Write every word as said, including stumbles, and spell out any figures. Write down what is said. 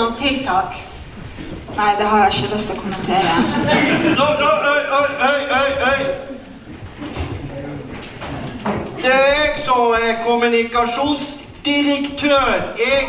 noen tiltak? Nei, det har jeg ikke lyst til å kommentere. Nå, nå, øy, øy, øy, øy, øy. Det er jeg som er kommunikasjonsdirektør. Jeg